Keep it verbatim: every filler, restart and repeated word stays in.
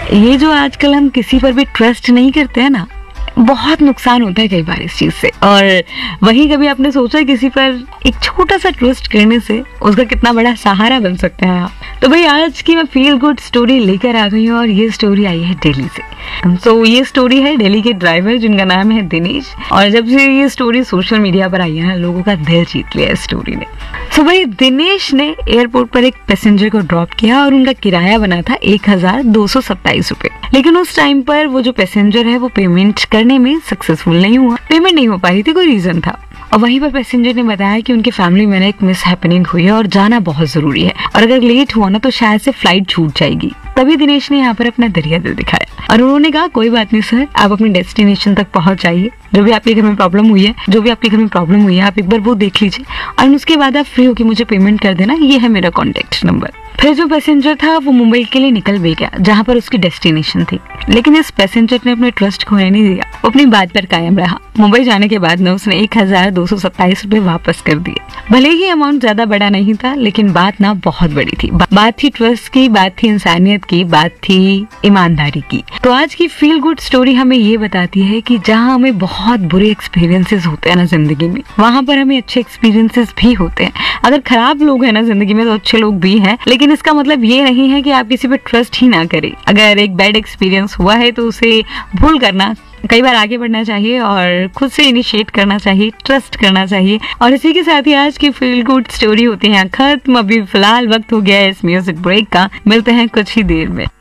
ये जो आजकल हम किसी पर भी ट्रस्ट नहीं करते हैं ना, बहुत नुकसान होता है कई बार इस चीज से। और वही कभी आपने सोचा है किसी पर एक छोटा सा ट्रस्ट करने से उसका कितना बड़ा सहारा बन सकता है आप। तो भाई आज की मैं फील गुड स्टोरी लेकर आ गई हूँ और ये स्टोरी आई है दिल्ली से। सो so, ये स्टोरी है दिल्ली के ड्राइवर जिनका नाम है दिनेश। और जब से ये स्टोरी सोशल मीडिया पर आई है ना, लोगों का दिल जीत लिया इस स्टोरी ने। सो so, भाई दिनेश ने एयरपोर्ट पर एक पैसेंजर को ड्रॉप किया और उनका किराया बना था एक हजार दो सौ सत्ताईस रूपए। लेकिन उस टाइम पर वो जो पैसेंजर है वो पेमेंट करने में सक्सेसफुल नहीं हुआ, पेमेंट नहीं हो पा रही थी, कोई रीजन था। और वहीं पर पैसेंजर ने बताया कि उनके फैमिली में एक मिस हैपनिंग हुई है और जाना बहुत जरूरी है और अगर लेट हुआ ना तो शायद से फ्लाइट छूट जाएगी। तभी दिनेश ने यहाँ पर अपना दरिया दिल दिखाया और उन्होंने कहा कोई बात नहीं सर, आप अपनी डेस्टिनेशन तक पहुंच जाइए। जो भी आपके घर में प्रॉब्लम हुई है जो भी आपके घर में प्रॉब्लम हुई है आप एक बार वो देख लीजिए और उसके बाद आप फ्री होकर मुझे पेमेंट कर देना, ये है मेरा कॉन्टेक्ट नंबर। फिर जो पैसेंजर था वो मुंबई के लिए निकल भी गया जहाँ पर उसकी डेस्टिनेशन थी। लेकिन इस पैसेंजर ने अपने ट्रस्ट खोने नहीं दिया, वो अपनी बात पर कायम रहा। मुंबई जाने के बाद न उसने एक हजार दो सौ सत्ताईस रूपए वापस कर दिए। भले ही अमाउंट ज्यादा बड़ा नहीं था लेकिन बात ना बहुत बड़ी थी। बा, बात थी ट्रस्ट की, बात थी इंसानियत की, बात थी ईमानदारी की। तो आज की फील गुड स्टोरी हमें ये बताती है कि जहाँ हमें बहुत बुरे एक्सपीरियंसेस होते हैं ना जिंदगी में, वहाँ पर हमें अच्छे एक्सपीरियंसेस भी होते हैं। अगर खराब लोग हैं ना जिंदगी में तो अच्छे लोग भी हैं, लेकिन इसका मतलब ये नहीं है कि आप किसी पे ट्रस्ट ही ना करें। अगर एक बैड एक्सपीरियंस हुआ है तो उसे भूल करना, कई बार आगे बढ़ना चाहिए और खुद से इनिशिएट करना चाहिए, ट्रस्ट करना चाहिए। और इसी के साथ ही आज की फील गुड स्टोरी होती है खत्म। अभी फिलहाल वक्त हो गया है इस म्यूजिक ब्रेक का, मिलते हैं कुछ ही देर में।